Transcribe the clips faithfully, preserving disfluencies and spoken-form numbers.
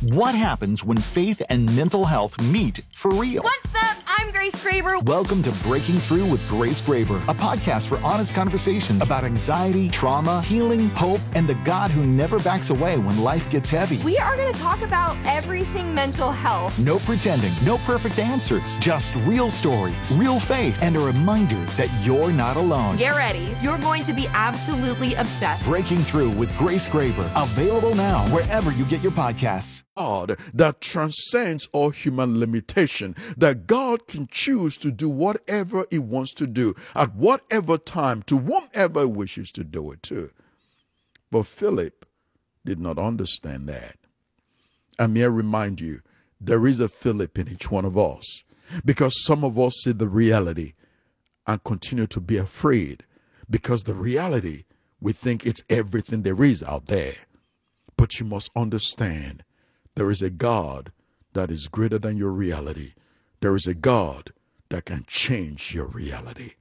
What happens when faith and mental health meet for real? What's up? I'm Grace Graber. Welcome to Breaking Through with Grace Graber, a podcast for honest conversations about anxiety, trauma, healing, hope, and the God who never backs away when life gets heavy. We are going to talk about everything mental health. No pretending, no perfect answers, just real stories, real faith, and a reminder that you're not alone. Get ready. You're going to be absolutely obsessed. Breaking Through with Grace Graber, available now wherever you get your podcasts. God that transcends all human limitation, that God can choose to do whatever he wants to do at whatever time to whomever he wishes to do it to. But Philip did not understand that. And may I remind you, there is a Philip in each one of us, because some of us see the reality and continue to be afraid, because the reality, we think it's everything there is out there. But you must understand, there is a God that is greater than your reality. There is a God that can change your reality.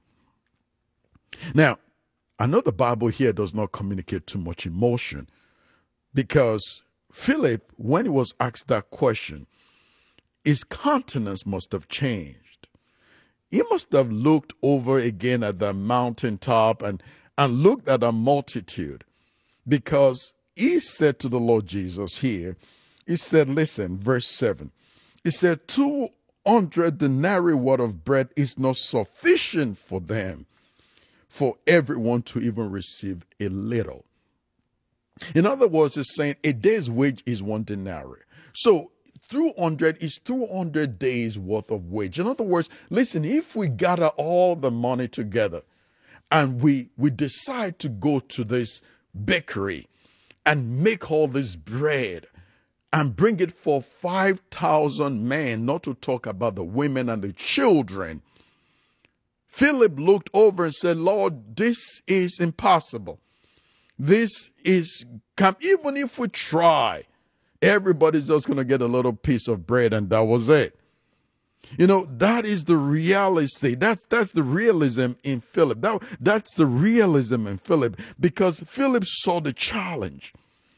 Now, I know the Bible here does not communicate too much emotion, because Philip, when he was asked that question, his countenance must have changed. He must have looked over again at the mountaintop and, and looked at a multitude, because he said to the Lord Jesus here, he said, listen, verse seven, he said, two hundred denarii worth of bread is not sufficient for them, for everyone to even receive a little. In other words, he's saying a day's wage is one denarii. So two hundred is two hundred days worth of wage. In other words, listen, if we gather all the money together and we, we decide to go to this bakery and make all this bread and bring it for five thousand men, not to talk about the women and the children, Philip looked over and said, Lord, this is impossible. This is, even if we try, everybody's just going to get a little piece of bread and that was it. You know, that is the reality. That's that's the realism in Philip. That, that's the realism in Philip, because Philip saw the challenge.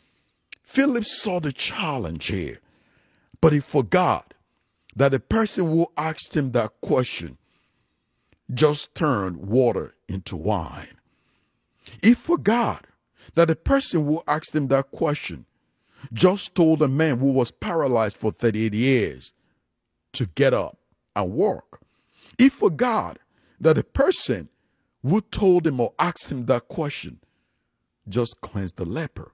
Philip saw the challenge here, but he forgot that the person who asked him that question just turned water into wine. He forgot that the person who asked him that question just told a man who was paralyzed for thirty-eight years to get up and walk. He forgot that the person who told him or asked him that question just cleansed the leper.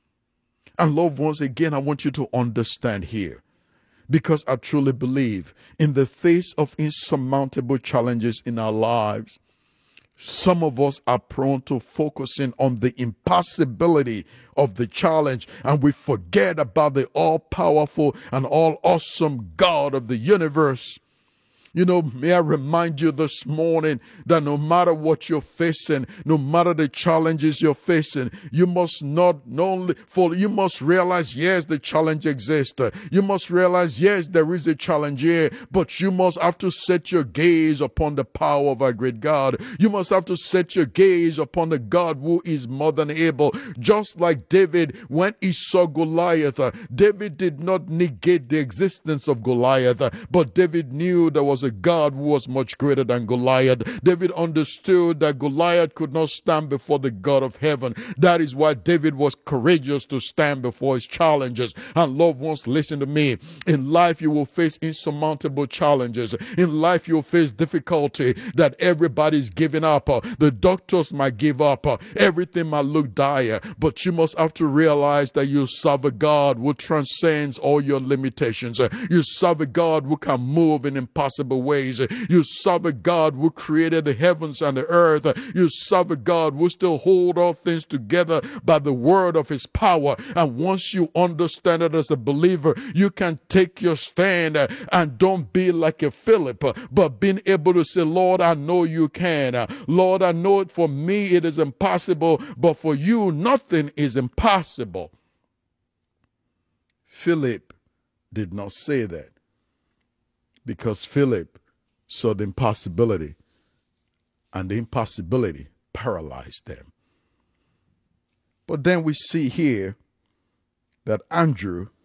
And loved ones, again, I want you to understand here, because I truly believe in the face of insurmountable challenges in our lives, some of us are prone to focusing on the impossibility of the challenge, and we forget about the all-powerful and all-awesome God of the universe. You know, may I remind you this morning that no matter what you're facing, no matter the challenges you're facing, you must not, not only for you must realize, yes, the challenge exists. You must realize, yes, there is a challenge here, but you must have to set your gaze upon the power of our great God. You must have to set your gaze upon the God who is more than able. Just like David, when he saw Goliath, David did not negate the existence of Goliath, but David knew there was a God who was much greater than Goliath. David understood that Goliath could not stand before the God of heaven. That is why David was courageous to stand before his challenges. And loved ones, listen to me. In life, you will face insurmountable challenges. In life, you'll face difficulty that everybody's giving up. The doctors might give up. Everything might look dire. But you must have to realize that you serve a God who transcends all your limitations. You serve a God who can move in impossible ways. You serve a God who created the heavens and the earth. You serve a God who still hold all things together by the word of his power. And once you understand it as a believer, you can take your stand and don't be like a Philip, but being able to say, Lord, I know you can. Lord, I know it for me it is impossible, but for you nothing is impossible. Philip did not say that, because Philip saw the impossibility, and the impossibility paralyzed them. But then we see here that Andrew